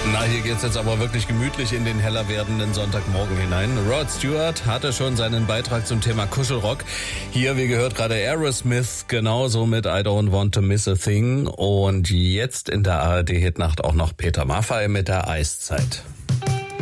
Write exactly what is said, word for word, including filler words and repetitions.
Na, hier geht's jetzt aber wirklich gemütlich in den heller werdenden Sonntagmorgen hinein. Rod Stewart hatte schon seinen Beitrag zum Thema Kuschelrock. Hier, wie gehört, gerade Aerosmith, genauso mit I Don't Want to Miss a Thing. Und jetzt in der A R D-Hitnacht auch noch Peter Maffay mit der Eiszeit.